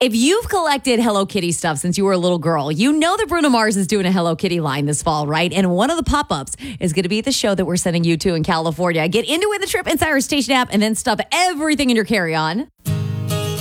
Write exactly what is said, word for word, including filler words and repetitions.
If you've collected Hello Kitty stuff since you were a little girl, you know that Bruno Mars is doing a Hello Kitty line this fall, right? And one of the pop-ups is going to be at the show that we're sending you to in California. Get into it the Trip Insider Station app and then stuff everything in your carry-on.